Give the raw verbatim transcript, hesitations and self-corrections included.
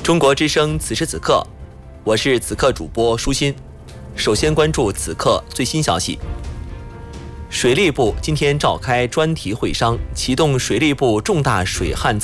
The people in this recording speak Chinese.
中国之声此时此刻，我是此刻主播舒心。首先关注此刻最新消息。水利部今天召开专题会商，启动水利部重大水旱